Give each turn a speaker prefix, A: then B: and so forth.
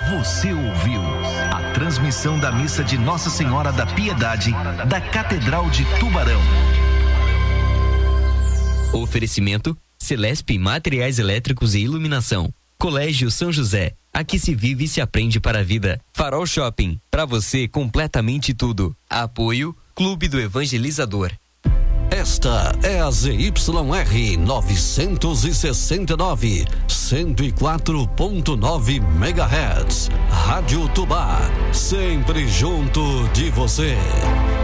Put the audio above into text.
A: Você ouviu a transmissão da missa de Nossa Senhora da Piedade da Catedral de Tubarão.
B: Oferecimento Celesp Materiais Elétricos e Iluminação. Colégio São José. Aqui se vive e se aprende para a vida. Farol Shopping. Para você completamente tudo. Apoio Clube do Evangelizador.
C: Esta é a ZYR 969, 104.9 MHz. Rádio Tubá, sempre junto de você.